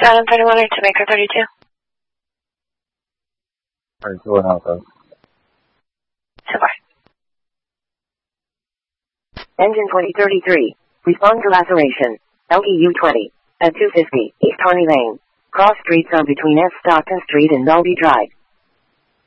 Adam 31 to Maker 32. 32 and Alpha. So far. Engine 2033. Respond to laceration. LEU 20. At 250 East Harney Lane. Cross streets on between S. Stockton Street and Dalby Drive.